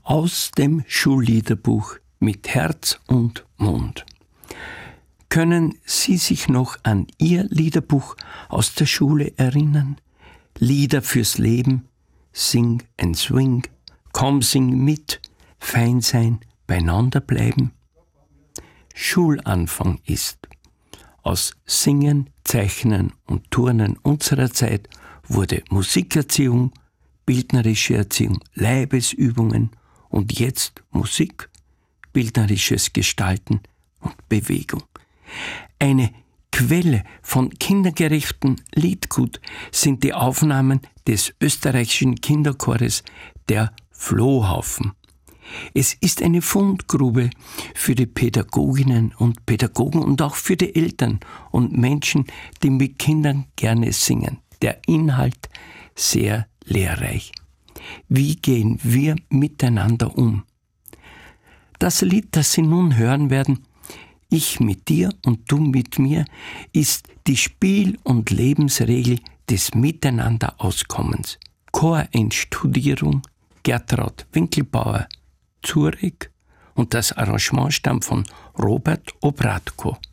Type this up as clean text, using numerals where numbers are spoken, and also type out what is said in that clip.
Aus dem Schulliederbuch mit Herz und Mund. Können Sie sich noch an Ihr Liederbuch aus der Schule erinnern? Lieder fürs Leben, Sing and Swing, Komm sing mit, fein sein, beieinander bleiben. Schulanfang ist. Aus Singen, Zeichnen und Turnen unserer Zeit wurde Musikerziehung, bildnerische Erziehung, Leibesübungen und jetzt Musik, bildnerisches Gestalten und Bewegung. Eine Quelle von kindergerechtem Liedgut sind die Aufnahmen des österreichischen Kinderchores Der Flohhaufen. Es ist eine Fundgrube für die Pädagoginnen und Pädagogen und auch für die Eltern und Menschen, die mit Kindern gerne singen. Der Inhalt sehr lehrreich. Wie gehen wir miteinander um? Das Lied, das Sie nun hören werden, Ich mit dir und du mit mir, ist die Spiel- und Lebensregel des Miteinanderauskommens. Choreinstudierung Gertraud Winkelbauer, Zurich, und das Arrangement stammt von Robert Obratko.